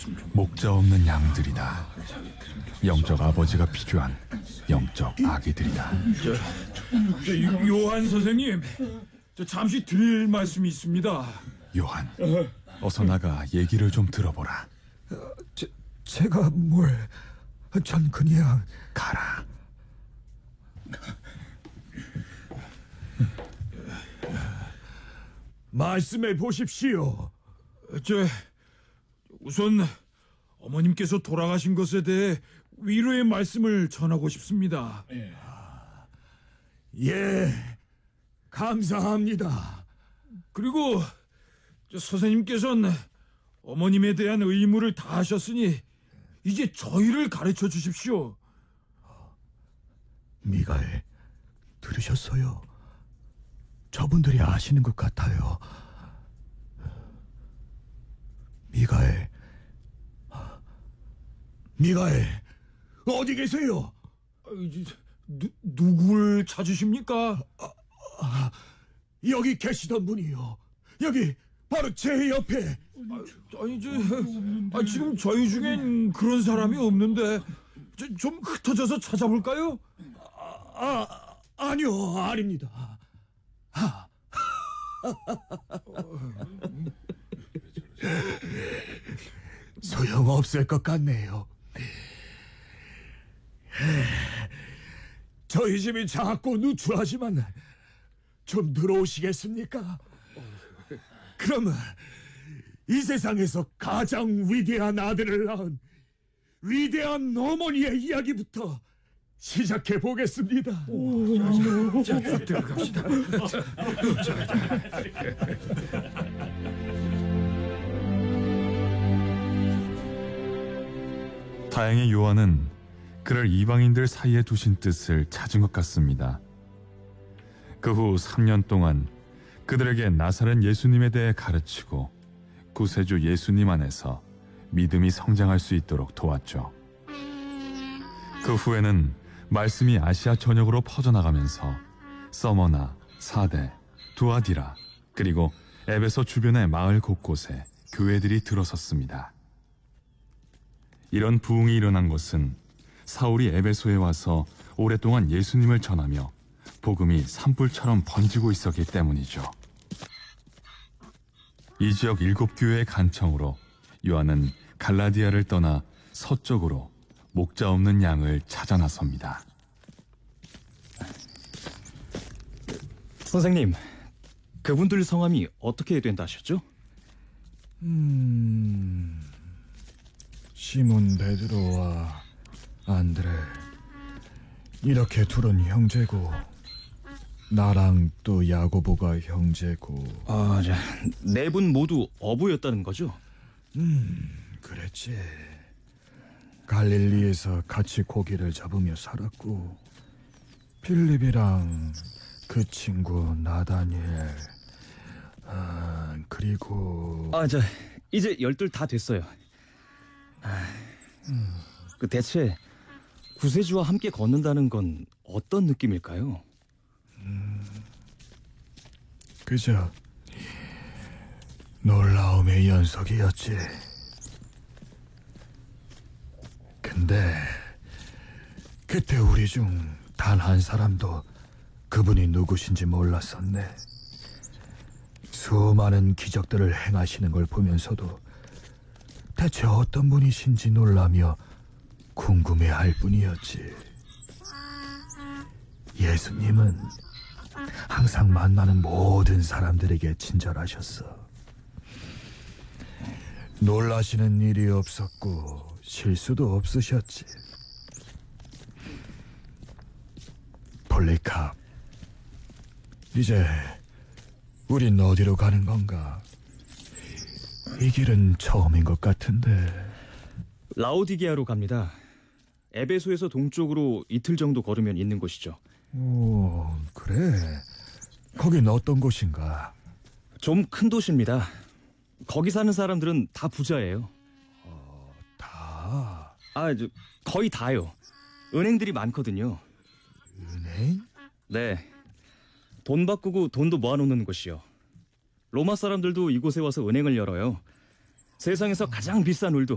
목자 없는 양들이다. 영적 아버지가 필요한 영적 아기들이다. 요한 선생님, 잠시 드릴 말씀이 있습니다. 요한, 어서 나가 얘기를 좀 들어보라. 제가 뭘... 전 그냥... 가라. 말씀해 보십시오. 우선 어머님께서 돌아가신 것에 대해 위로의 말씀을 전하고 싶습니다. 예, 감사합니다. 그리고 선생님께서는 어머님에 대한 의무를 다하셨으니 이제 저희를 가르쳐 주십시오. 미가엘, 들으셨어요? 저분들이 아시는 것 같아요. 미가엘, 어디 계세요? 누굴 찾으십니까? 여기 계시던 분이요. 여기 바로 제 옆에. 지금 저희 중엔 그런 사람이 없는데 좀 흩어져서 찾아볼까요? 아니요, 아닙니다. 소용없을 것 같네요. 저희 집이 작고 누추하지만 좀 들어오시겠습니까? 그러면 이 세상에서 가장 위대한 아들을 낳은 위대한 어머니의 이야기부터 시작해 보겠습니다. 자, 들어갑시다. 다행히 요한은 그를 이방인들 사이에 두신 뜻을 찾은 것 같습니다. 그 후 3년 동안 그들에게 나사렛 예수님에 대해 가르치고 구세주 예수님 안에서 믿음이 성장할 수 있도록 도왔죠. 그 후에는 말씀이 아시아 전역으로 퍼져나가면서 서머나, 사대, 두아디라, 그리고 에베소 주변의 마을 곳곳에 교회들이 들어섰습니다. 이런 부흥이 일어난 것은 사울이 에베소에 와서 오랫동안 예수님을 전하며 복음이 산불처럼 번지고 있었기 때문이죠. 이 지역 7교회의 간청으로 요한은 갈라디아를 떠나 서쪽으로 목자 없는 양을 찾아 나섭니다. 선생님, 그분들 성함이 어떻게 된다 하셨죠? 시몬 베드로와 안드레, 이렇게 둘은 형제고 나랑 또 야고보가 형제고. 네 분 모두 어부였다는 거죠? 그랬지. 갈릴리에서 같이 고기를 잡으며 살았고, 필립이랑 그 친구 나다니엘, 그리고 이제 12 다 됐어요. 대체 구세주와 함께 걷는다는 건 어떤 느낌일까요? 그저 놀라움의 연속이었지. 근데 그때 우리 중 단 한 사람도 그분이 누구신지 몰랐었네. 수많은 기적들을 행하시는 걸 보면서도 대체 어떤 분이신지 놀라며 궁금해할 뿐이었지. 예수님은 항상 만나는 모든 사람들에게 친절하셨어. 놀라시는 일이 없었고 실수도 없으셨지. 폴리캅, 이제 우린 어디로 가는 건가? 이 길은 처음인 것 같은데. 라오디게아로 갑니다. 에베소에서 동쪽으로 이틀 정도 걸으면 있는 곳이죠. 오, 그래. 거긴 어떤 곳인가? 좀 큰 도시입니다. 거기 사는 사람들은 다 부자예요. 다? 거의 다요. 은행들이 많거든요. 은행? 네. 돈 바꾸고 돈도 모아놓는 곳이요. 로마 사람들도 이곳에 와서 은행을 열어요. 세상에서 가장 비싼 울도